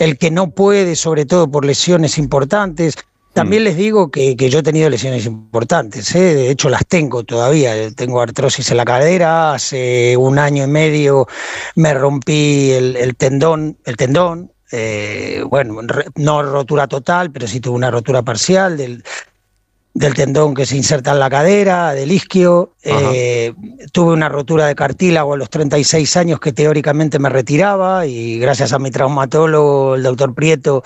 el que no puede, sobre todo por lesiones importantes. También les digo que yo he tenido lesiones importantes, de hecho las tengo todavía. Tengo artrosis en la cadera, hace 1 año y medio me rompí el tendón, bueno, no rotura total, pero sí tuve una rotura parcial del tendón que se inserta en la cadera, del isquio. Tuve una rotura de cartílago a los 36 años que teóricamente me retiraba, y gracias a mi traumatólogo, el doctor Prieto,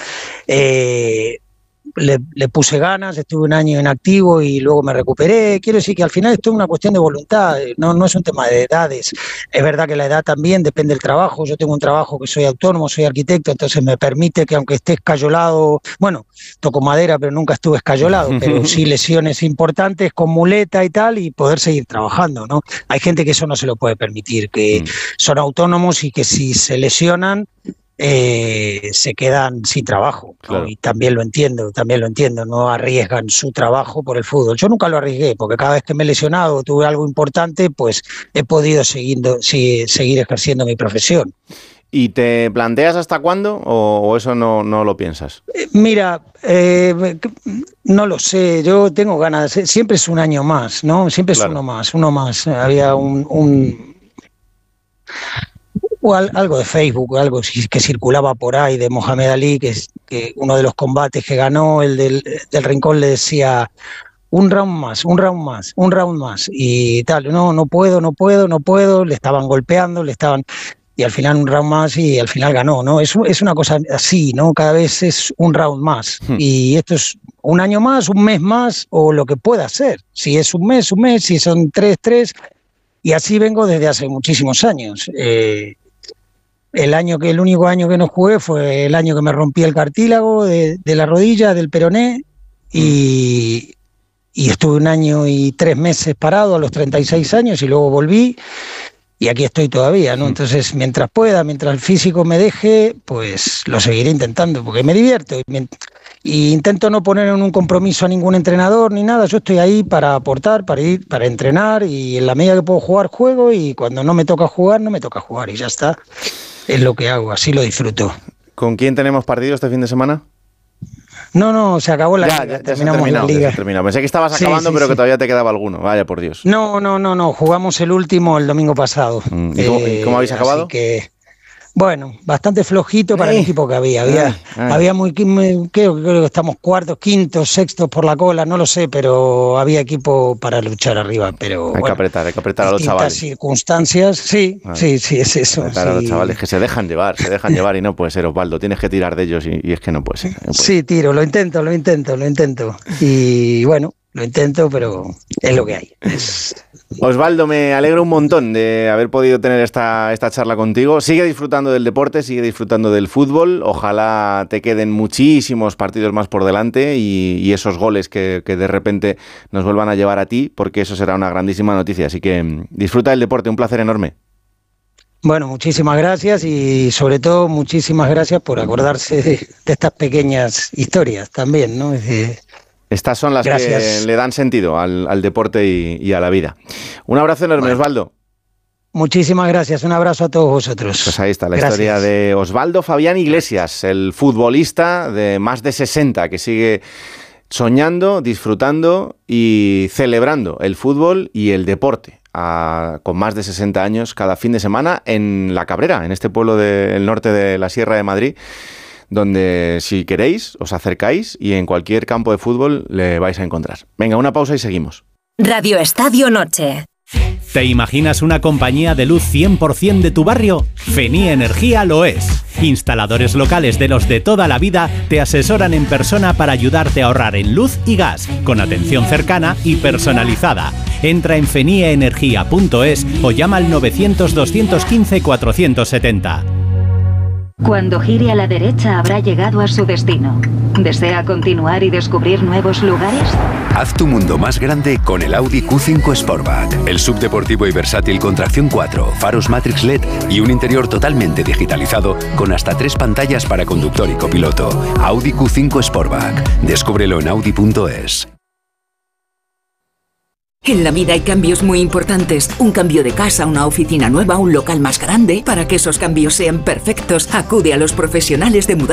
le puse ganas, estuve 1 año inactivo y luego me recuperé. Quiero decir que al final esto es una cuestión de voluntad, no es un tema de edades. Es verdad que la edad también depende del trabajo. Yo tengo un trabajo que soy autónomo, soy arquitecto, entonces me permite que aunque esté escayolado, bueno, toco madera, pero nunca estuve escayolado, pero sí lesiones importantes con muleta y tal, y poder seguir trabajando, ¿no? Hay gente que eso no se lo puede permitir, que son autónomos y que si se lesionan, se quedan sin trabajo, ¿no? Claro. Y también lo entiendo, no arriesgan su trabajo por el fútbol. Yo nunca lo arriesgué, porque cada vez que me he lesionado o tuve algo importante, pues he podido seguir ejerciendo mi profesión. ¿Y te planteas hasta cuándo o eso no lo piensas? Mira, no lo sé, yo tengo ganas, siempre es 1 año más, ¿no? Siempre es uno más. Había o algo de Facebook, algo que circulaba por ahí de Mohamed Ali, que uno de los combates que ganó, el del Rincón, le decía un round más, y tal, no puedo, le estaban golpeando, y al final un round más y al final ganó, ¿no? Es una cosa así, ¿no? Cada vez es un round más, y esto es 1 año más, 1 mes más, o lo que pueda ser. Si es un mes, si son 3, y así vengo desde hace muchísimos años. El único año que no jugué fue el año que me rompí el cartílago de la rodilla, del peroné, y estuve 1 año y 3 meses parado a los 36 años y luego volví, y aquí estoy todavía, ¿no? Entonces, mientras pueda, mientras el físico me deje, pues lo seguiré intentando, porque me divierto. Y intento no poner en un compromiso a ningún entrenador ni nada. Yo estoy ahí para aportar, para entrenar, y en la medida que puedo jugar, juego, y cuando no me toca jugar, no me toca jugar, y ya está. Es lo que hago, así lo disfruto. ¿Con quién tenemos partido este fin de semana? No, se acabó la liga. Terminamos la liga. Pensé que estabas acabando, pero que todavía te quedaba alguno. Vaya, por Dios. No. Jugamos el último el domingo pasado. ¿Y cómo habéis acabado? Así que, bueno, bastante flojito para el equipo que había. Había creo que estamos 4º, 5º, 6º por la cola, no lo sé, pero había equipo para luchar arriba. Pero hay que apretar a los chavales. Circunstancias, sí, es eso. Apretar a los chavales que se dejan llevar y no puede ser, Osvaldo. Tienes que tirar de ellos y es que no puede ser. Sí, tiro, lo intento. Y bueno, lo intento, pero es lo que hay. Osvaldo, me alegro un montón de haber podido tener esta charla contigo. Sigue disfrutando del deporte, sigue disfrutando del fútbol. Ojalá te queden muchísimos partidos más por delante y esos goles que de repente nos vuelvan a llevar a ti, porque eso será una grandísima noticia. Así que disfruta del deporte, un placer enorme. Bueno, muchísimas gracias, y sobre todo muchísimas gracias por acordarse de estas pequeñas historias también, ¿no? Estas son las que le dan sentido al deporte y a la vida. Un abrazo enorme, Osvaldo. Muchísimas gracias, un abrazo a todos vosotros. Pues ahí está la historia de Osvaldo Fabián Iglesias, el futbolista de más de 60 que sigue soñando, disfrutando y celebrando el fútbol y el deporte con más de 60 años cada fin de semana en La Cabrera, en este pueblo del norte de la Sierra de Madrid, donde si queréis os acercáis y en cualquier campo de fútbol le vais a encontrar. Venga, una pausa y seguimos. Radio Estadio Noche. ¿Te imaginas una compañía de luz 100% de tu barrio? Fenie Energía lo es. Instaladores locales de los de toda la vida te asesoran en persona para ayudarte a ahorrar en luz y gas, con atención cercana y personalizada. Entra en fenieenergia.es o llama al 900-215-470. Cuando gire a la derecha habrá llegado a su destino. ¿Desea continuar y descubrir nuevos lugares? Haz tu mundo más grande con el Audi Q5 Sportback. El subdeportivo y versátil con tracción 4, faros Matrix LED y un interior totalmente digitalizado con hasta 3 pantallas para conductor y copiloto. Audi Q5 Sportback. Descúbrelo en Audi.es. En la vida hay cambios muy importantes. Un cambio de casa, una oficina nueva, un local más grande. Para que esos cambios sean perfectos, acude a los profesionales de mudanza